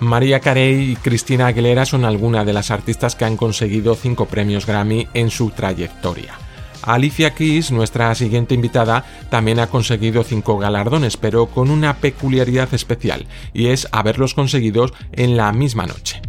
Mariah Carey y Christina Aguilera son algunas de las artistas que han conseguido 5 premios Grammy en su trayectoria. Alicia Keys, nuestra siguiente invitada, también ha conseguido 5 galardones, pero con una peculiaridad especial, y es haberlos conseguido en la misma noche.